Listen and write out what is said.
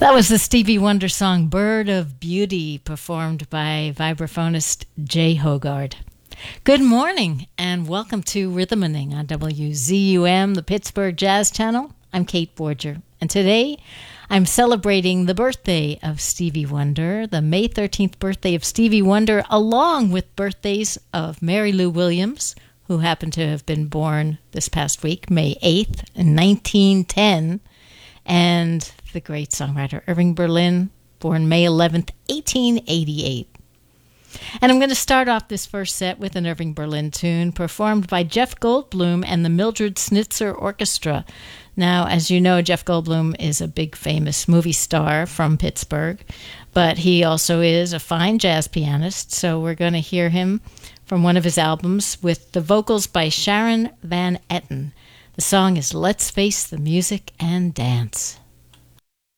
That was the Stevie Wonder song Bird of Beauty, performed by vibraphonist Jay Hogard. Good morning and welcome to Rhythmaning on WZUM, the Pittsburgh Jazz Channel. I'm Kate Borger, and today I'm celebrating the birthday of Stevie Wonder, the May 13th birthday of Stevie Wonder, along with birthdays of Mary Lou Williams, who happened to have been born this past week, May 8th, in 1910, and the great songwriter Irving Berlin, born May 11th, 1888. And I'm going to start off this first set with an Irving Berlin tune performed by Jeff Goldblum and the Mildred Snitzer Orchestra. Now, as you know, Jeff Goldblum is a big famous movie star from Pittsburgh, but he also is a fine jazz pianist, so we're going to hear him from one of his albums with the vocals by Sharon Van Etten. The song is Let's Face the Music and Dance.